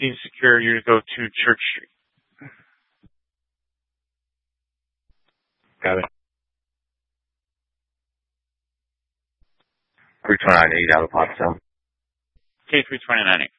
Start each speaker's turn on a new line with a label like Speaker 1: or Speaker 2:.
Speaker 1: deemed secure, you're to go to Church Street.
Speaker 2: Got it. 329 8 out of Pottstown.
Speaker 1: K329.